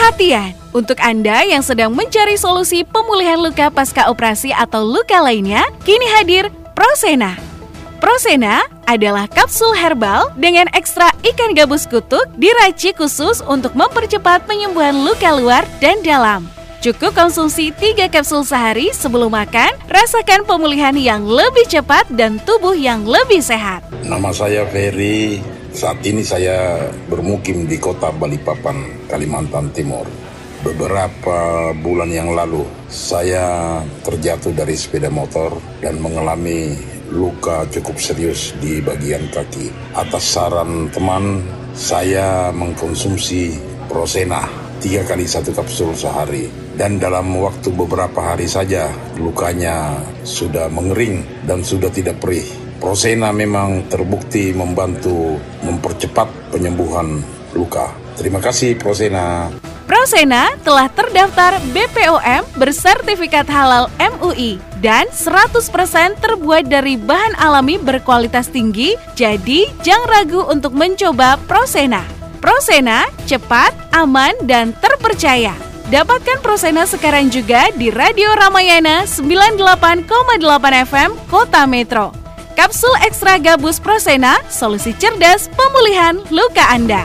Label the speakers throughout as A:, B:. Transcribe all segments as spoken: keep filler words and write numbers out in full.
A: Perhatian, untuk Anda yang sedang mencari solusi pemulihan luka pasca operasi atau luka lainnya, kini hadir Prosena. Prosena adalah kapsul herbal dengan ekstra ikan gabus kutuk diracik khusus untuk mempercepat penyembuhan luka luar dan dalam. Cukup konsumsi tiga kapsul sehari sebelum makan, rasakan pemulihan yang lebih cepat dan tubuh yang lebih sehat.
B: Nama saya Ferry. Saat ini saya bermukim di kota Balikpapan, Kalimantan Timur. Beberapa bulan yang lalu, saya terjatuh dari sepeda motor dan mengalami luka cukup serius di bagian kaki. Atas saran teman, saya mengkonsumsi Prosena tiga kali satu kapsul sehari. Dan dalam waktu beberapa hari saja, lukanya sudah mengering dan sudah tidak perih. Prosena memang terbukti membantu mempercepat penyembuhan luka. Terima kasih Prosena.
A: Prosena telah terdaftar B P O M bersertifikat halal M U I dan seratus persen terbuat dari bahan alami berkualitas tinggi, jadi jangan ragu untuk mencoba Prosena. Prosena cepat, aman, dan terpercaya. Dapatkan Prosena sekarang juga di Radio Ramayana sembilan puluh delapan koma delapan F M Kota Metro. Kapsul ekstra gabus Prosena, solusi cerdas pemulihan luka Anda.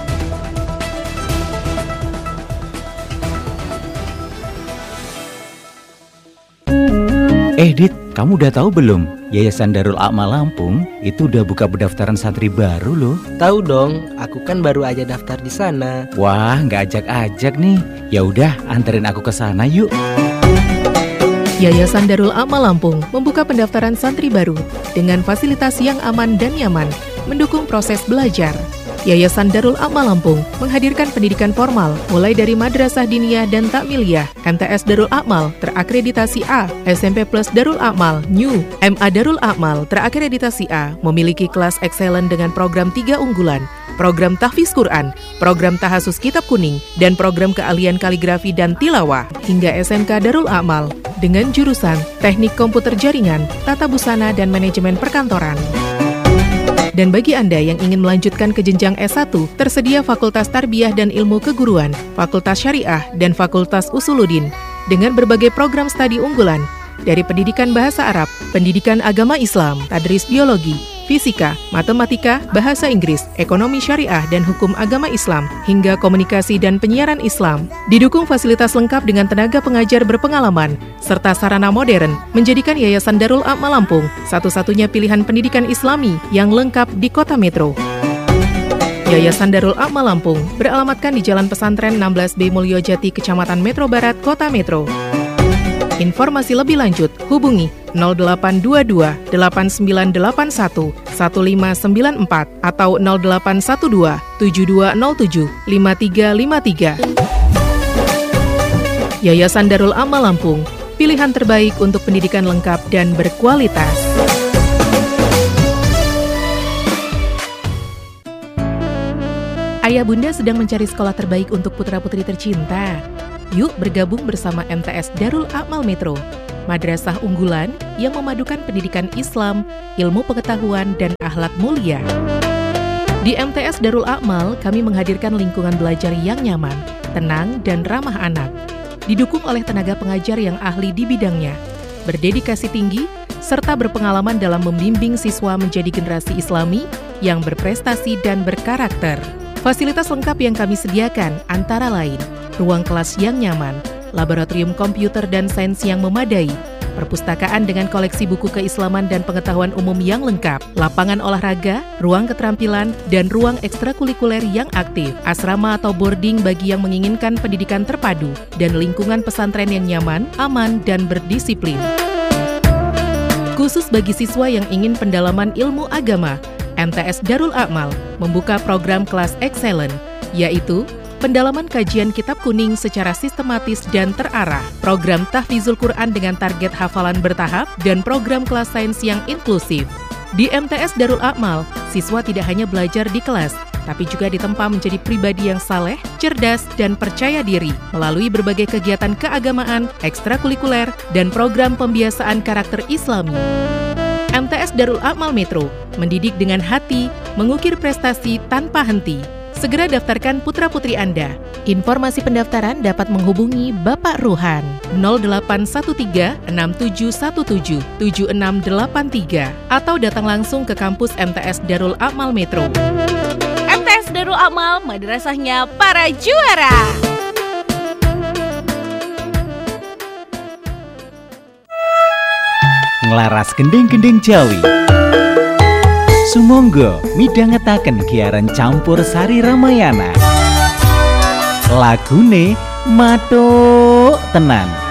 C: Eh Dit, kamu udah tahu belum? Yayasan Darul A'mal Lampung itu udah buka pendaftaran santri baru loh.
D: Tahu dong, aku kan baru aja daftar di sana.
C: Wah, nggak ajak-ajak nih. Ya udah, anterin aku ke sana yuk.
E: Yayasan Darul A'mal Lampung membuka pendaftaran santri baru dengan fasilitas yang aman dan nyaman, mendukung proses belajar. Yayasan Darul A'mal Lampung menghadirkan pendidikan formal mulai dari madrasah diniyah dan takmiliyah, M T S Darul A'mal terakreditasi A, S M P Plus Darul A'mal New, M A Darul A'mal terakreditasi A, memiliki kelas excellent dengan program tiga unggulan, program tahfiz Quran, program tahasus kitab kuning, dan program keahlian kaligrafi dan tilawah, hingga S M K Darul A'mal dengan jurusan teknik komputer jaringan, tata busana, dan manajemen perkantoran. Dan bagi Anda yang ingin melanjutkan ke jenjang S satu, tersedia Fakultas Tarbiyah dan Ilmu Keguruan, Fakultas Syariah, dan Fakultas Usuluddin dengan berbagai program studi unggulan dari pendidikan bahasa Arab, pendidikan agama Islam, tadris biologi, fisika, matematika, bahasa Inggris, ekonomi syariah, dan hukum agama Islam, hingga komunikasi dan penyiaran Islam. Didukung fasilitas lengkap dengan tenaga pengajar berpengalaman, serta sarana modern, menjadikan Yayasan Darul A'mal Lampung satu-satunya pilihan pendidikan Islami yang lengkap di Kota Metro. Yayasan Darul A'mal Lampung beralamatkan di Jalan Pesantren enam belas B Mulyojati, Kecamatan Metro Barat, Kota Metro. Informasi lebih lanjut, hubungi nol delapan dua dua delapan sembilan delapan satu satu lima sembilan empat atau nol delapan satu dua tujuh dua nol tujuh lima tiga lima tiga. Yayasan Darul A'mal Lampung, pilihan terbaik untuk pendidikan lengkap dan berkualitas. Ayah bunda sedang mencari sekolah terbaik untuk putra-putri tercinta. Yuk bergabung bersama M T S Darul A'mal Metro, madrasah unggulan yang memadukan pendidikan Islam, ilmu pengetahuan, dan akhlak mulia. Di M T S Darul A'mal, kami menghadirkan lingkungan belajar yang nyaman, tenang, dan ramah anak. Didukung oleh tenaga pengajar yang ahli di bidangnya, berdedikasi tinggi, serta berpengalaman dalam membimbing siswa menjadi generasi Islami yang berprestasi dan berkarakter. Fasilitas lengkap yang kami sediakan antara lain ruang kelas yang nyaman, laboratorium komputer dan sains yang memadai, perpustakaan dengan koleksi buku keislaman dan pengetahuan umum yang lengkap, lapangan olahraga, ruang keterampilan, dan ruang ekstrakurikuler yang aktif, asrama atau boarding bagi yang menginginkan pendidikan terpadu, dan lingkungan pesantren yang nyaman, aman, dan berdisiplin. Khusus bagi siswa yang ingin pendalaman ilmu agama, M T S Darul A'mal membuka program kelas excellent, yaitu pendalaman kajian kitab kuning secara sistematis dan terarah, program tahfizul Quran dengan target hafalan bertahap, dan program kelas sains yang inklusif. Di M T S Darul A'mal, siswa tidak hanya belajar di kelas, tapi juga ditempa menjadi pribadi yang saleh, cerdas, dan percaya diri melalui berbagai kegiatan keagamaan, ekstrakurikuler, dan program pembiasaan karakter Islami. M T S Darul A'mal Metro mendidik dengan hati, mengukir prestasi tanpa henti. Segera daftarkan putra-putri Anda. Informasi pendaftaran dapat menghubungi Bapak Ruhan nol delapan satu tiga enam tujuh satu tujuh tujuh enam delapan tiga atau datang langsung ke kampus M T S Darul A'mal Metro.
A: M T S Darul A'mal, madrasahnya para juara.
C: Nglaras gending-gending Jawi. Sumangga midhangetaken giaran campur sari Ramayana. Lagune matuk tenan.